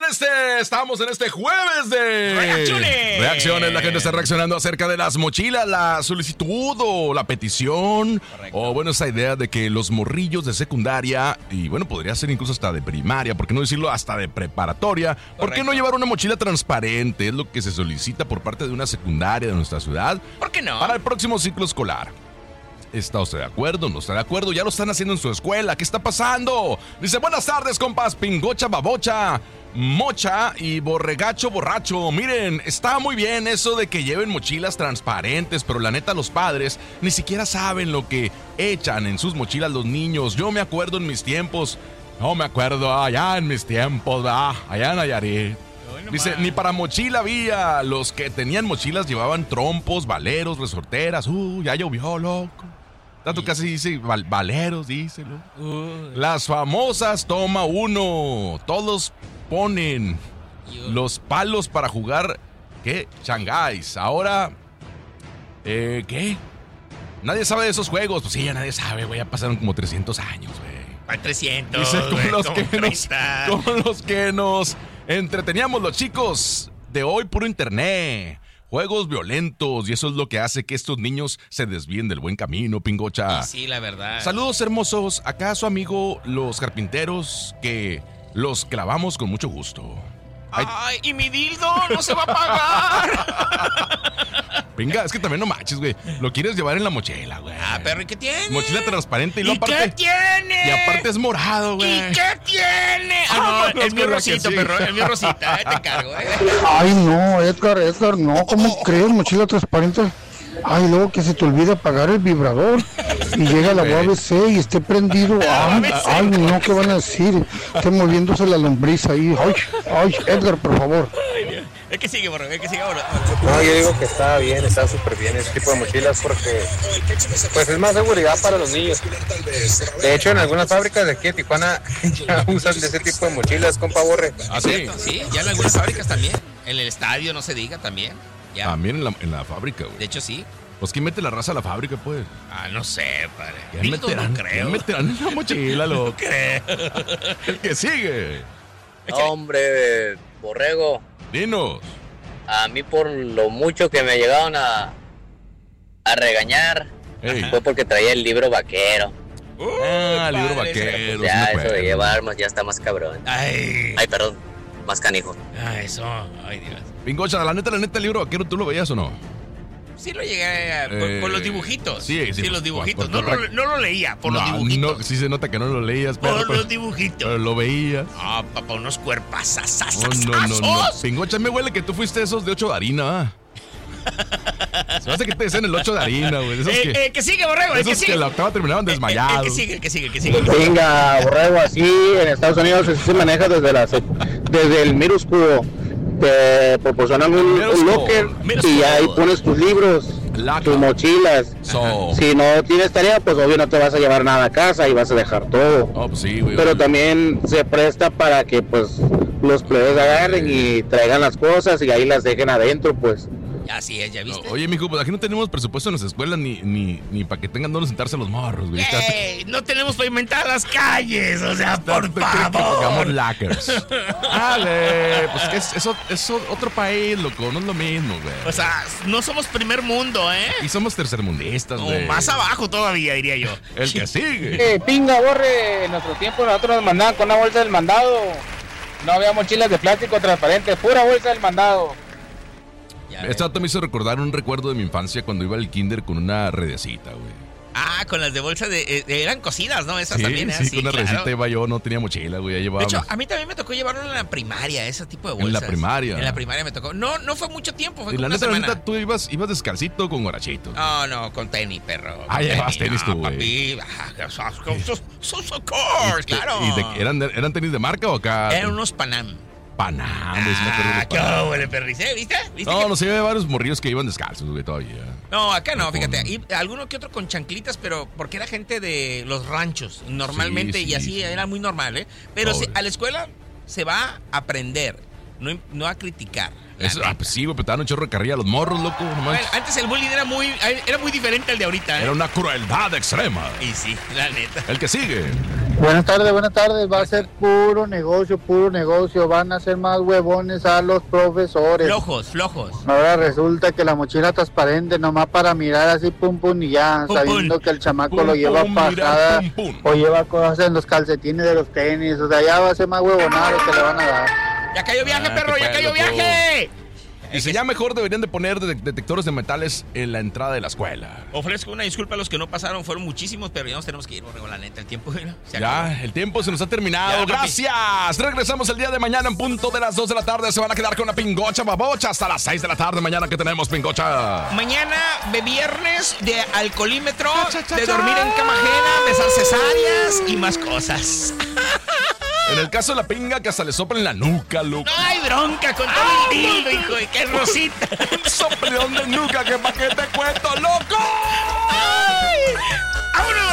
Estamos en este jueves de reacciones. La gente está reaccionando acerca de las mochilas, la solicitud o la petición. Correcto. O bueno, esa idea de que los morrillos de secundaria, y bueno, podría ser incluso hasta de primaria, por qué no decirlo hasta de preparatoria. Correcto. ¿Por qué no llevar una mochila transparente? Es lo que se solicita por parte de una secundaria de nuestra ciudad. ¿Por qué no? Para el próximo ciclo escolar. ¿Está usted de acuerdo? ¿No está de acuerdo? ¿Ya lo están haciendo en su escuela? ¿Qué está pasando? Dice, buenas tardes, compas, pingocha, babocha, mocha y borregacho borracho. Miren, está muy bien eso de que lleven mochilas transparentes, pero la neta los padres ni siquiera saben lo que echan en sus mochilas los niños. Yo me acuerdo en mis tiempos, allá en mis tiempos, allá en Nayarit. Dice, ni para mochila había. Los que tenían mochilas llevaban trompos, valeros, resorteras. Ya llovió, loco. Tanto casi dice valeros, díselo. Las famosas toma uno. Todos ponen los palos para jugar, ¿qué? Shanghais. Ahora, ¿qué? Nadie sabe de esos juegos. Pues sí, ya nadie sabe, güey. Ya pasaron como 300 años, güey. 300. Dice, con los que nos entreteníamos los chicos de hoy, puro internet. Juegos violentos, y eso es lo que hace que estos niños se desvíen del buen camino, pingocha. Sí, la verdad. Saludos hermosos, acá su amigo los carpinteros, que los clavamos con mucho gusto. Ay, y mi dildo no se va a pagar. Venga, es que también no manches, güey. Lo quieres llevar en la mochila, güey. Pero ¿y qué tiene? Mochila transparente y ¿Y aparte. qué tiene? Y aparte es morado, güey. ¿Y qué tiene? No, es mi rosito, perro. Es mi rosita, te cargo, Ay, no, Edgar, no. ¿Cómo crees, mochila transparente? Ay, luego que se te olvide apagar el vibrador y llega la UABC y esté prendido. Ay, no, ¿qué van a decir? Esté moviéndose la lombriz ahí. Ay, Edgar, por favor. Es que sigue, borro, ahora. No, yo digo que está bien, está súper bien ese tipo de mochilas porque pues es más seguridad para los niños. De hecho, en algunas fábricas de aquí de Tijuana ya usan de ese tipo de mochilas, compa Borre. ¿Ah, sí? Sí, ya en algunas fábricas también. En el estadio, no se diga, también. Ya. También en la fábrica, güey. De hecho, sí. Pues ¿quién mete la raza a la fábrica, pues? No sé, padre. ¿Quién meterán en la mochila, loco? No creo. El que sigue. Hombre, borrego. Dinos. A mí por lo mucho que me llegaron a regañar, fue porque traía el libro vaquero. Libro vaquero. Pues ya, eso de llevar armas ya está más cabrón. Ay, perdón, más canijo. Eso, ay Dios. Pingocha, la neta, el libro vaquero, ¿tú lo veías o no? Sí lo llegué por los dibujitos. Sí, los dibujitos. No lo leía, por los dibujitos. No, sí se nota que no lo leías, pero los dibujitos. Pero lo veías. Papá, unos cuerpas. No. Pingocha, me huele que tú fuiste esos de 8 de harina, Se me hace que te dicen el 8 de harina, güey. Que sigue, borrego, esos que la octava terminaban desmayados. Que sigue. Venga, borrego, así en Estados Unidos se maneja desde el minúsculo. Te proporcionan un locker y ahí pones tus libros, tus mochilas. Si no tienes tarea, pues obvio no te vas a llevar nada a casa y vas a dejar todo. Pues sí, güey. Pero también se presta para que pues los plebes agarren y traigan las cosas y ahí las dejen adentro, pues. Así es, ¿ya viste? Oye, mijo, pues aquí no tenemos presupuesto en las escuelas ni para que tengan donde sentarse los morros, güey. No tenemos pavimentadas las calles, o sea, por favor. Que pongamos lockers. Dale, pues que es otro país, loco, no es lo mismo, güey. O sea, no somos primer mundo, Y somos tercermundistas, güey. O más abajo todavía, diría yo. El que sigue. Pinga, borre, en nuestro tiempo nosotros nos mandaban con una bolsa del mandado. No había mochilas de plástico transparente, pura bolsa del mandado. Esto me hizo recordar un recuerdo de mi infancia cuando iba al kinder con una redecita, güey. Con las de bolsa eran cosidas, ¿no? Esas también, Sí, con una redecita iba yo, no tenía mochila, güey, ya llevaba. De hecho, a mí también me tocó llevarlo en la primaria, ese tipo de bolsas. ¿En la primaria? En la primaria me tocó. No fue mucho tiempo, fue y como la una semana. neta, tú ibas descalcito con guarachito. No, con tenis, perro. Llevas tenis tú, güey. Papi, claro. ¿Y eran tenis de marca o acá? Eran unos Panam. ¿Qué huele, perrice? ¿Viste? No sé, había varios morrillos que iban descalzos, güey, todavía. No, acá no, fíjate. Y alguno que otro con chanclitas, pero porque era gente de los ranchos, normalmente, y así era muy normal, Pero a la escuela se va a aprender, no a criticar. Eso, pues sí, güey, pero te dan un chorro de carrilla a los morros, loco. No bueno, antes el bullying era muy diferente al de ahorita, Era una crueldad extrema. Y sí, la neta. El que sigue. Buenas tardes. Va a ser puro negocio. Van a ser más huevones a los profesores. Flojos. Ahora resulta que la mochila transparente, nomás para mirar así, pum, y ya, sabiendo que el chamaco lo lleva pasada o lleva cosas en los calcetines de los tenis. O sea, ya va a ser más huevonado que le van a dar. ¡Ya cayó viaje, perro! ¡Ya cayó viaje! Dice, ya mejor deberían de poner detectores de metales en la entrada de la escuela. Ofrezco una disculpa a los que no pasaron, fueron muchísimos, pero ya nos tenemos que ir, Borrego, la neta, el tiempo el tiempo se nos ha terminado. Ya, gracias. Regresamos el día de mañana en punto de las 2 de la tarde. Se van a quedar con una pingocha babocha hasta las 6 de la tarde mañana que tenemos pingocha. Mañana de viernes de alcoholímetro, de dormir en cama ajena, besar cesáreas y más cosas. En el caso de la pinga, que hasta le soplen la nuca, loco. No hay bronca con todo el dildo, hijo de qué rosita. Un sopleón de nuca, que pa' qué te cuento, loco. ¡Ay! ¡Vámonos!